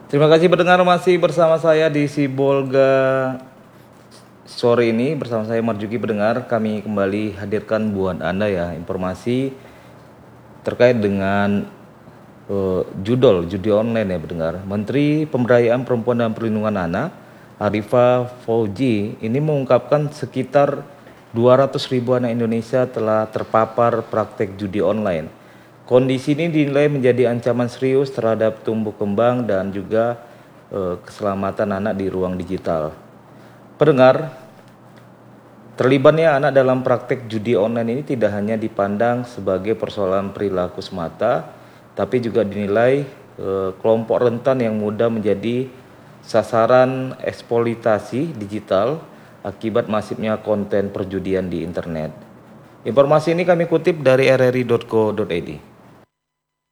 Terima kasih pendengar masih bersama saya di Sibolga sore ini bersama saya Marjuki pendengar. Kami kembali hadirkan buat Anda ya informasi terkait dengan judi online ya pendengar. Menteri Pemberdayaan Perempuan dan Perlindungan Anak Arifah Fauzi ini mengungkapkan sekitar 200.000 anak Indonesia telah terpapar praktek judi online. Kondisi ini dinilai menjadi ancaman serius terhadap tumbuh kembang dan juga keselamatan anak di ruang digital. Pendengar, terlibatnya anak dalam praktek judi online ini tidak hanya dipandang sebagai persoalan perilaku semata, tapi juga dinilai kelompok rentan yang mudah menjadi sasaran eksploitasi digital akibat masifnya konten perjudian di internet. Informasi ini kami kutip dari rri.co.id.